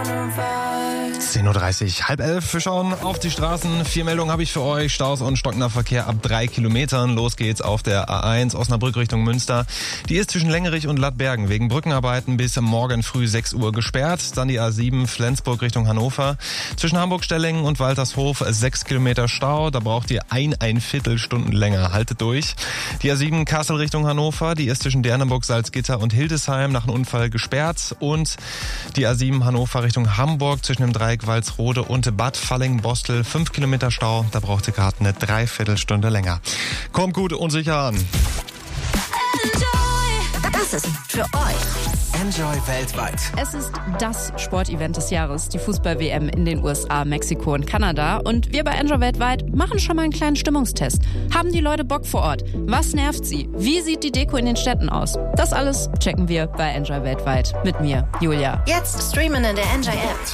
10.30 Uhr, 10:30. Wir schauen auf die Straßen. 4 Meldungen habe ich für euch. Staus und stockender Verkehr ab 3 Kilometern. Los geht's auf der A1 Osnabrück Richtung Münster. Die ist zwischen Längerich und Lattbergen wegen Brückenarbeiten bis morgen früh 6 Uhr gesperrt. Dann die A7 Flensburg Richtung Hannover. Zwischen Hamburg-Stellingen und Waltershof 6 Kilometer Stau. Da braucht ihr ein Viertelstunden länger. Haltet durch. Die A7 Kassel Richtung Hannover. Die ist zwischen Derneburg, Salzgitter und Hildesheim nach einem Unfall gesperrt. Und die A7 Hannover Richtung Hamburg zwischen dem Dreieck Walsrode und Bad Falling-Bostel 5 Kilometer Stau. Da braucht ihr gerade eine Dreiviertelstunde länger. Kommt gut und sicher an. Das ist für euch Enjoy weltweit. Es ist das Sportevent des Jahres, die Fußball-WM in den USA, Mexiko und Kanada. Und wir bei Enjoy weltweit machen schon mal einen kleinen Stimmungstest. Haben die Leute Bock vor Ort? Was nervt sie? Wie sieht die Deko in den Städten aus? Das alles checken wir bei Enjoy weltweit mit mir, Julia. jetzt streamen in der Enjoy App.